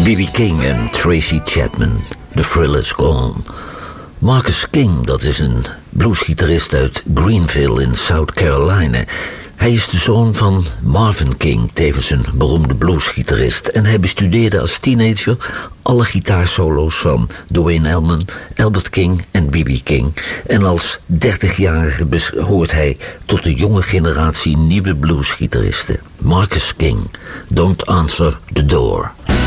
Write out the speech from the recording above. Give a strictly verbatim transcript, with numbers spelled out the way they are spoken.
B B King en Tracy Chapman, The Thrill Is Gone. Marcus King, dat is een bluesgitarist uit Greenville in South Carolina. Hij is de zoon van Marvin King, tevens een beroemde bluesgitarist. En hij bestudeerde als teenager alle gitaarsolo's van Duane Allman, Albert King en B B King. En als dertigjarige behoort hij tot de jonge generatie nieuwe bluesgitaristen. Marcus King, Don't Answer the Door.